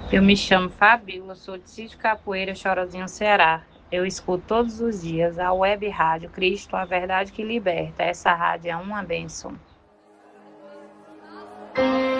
Eu me chamo Fabíola, sou de Sítio Capoeira, Chorozinho, Ceará. Eu escuto todos os dias a web rádio Cristo, a verdade que liberta. Essa rádio é uma bênção.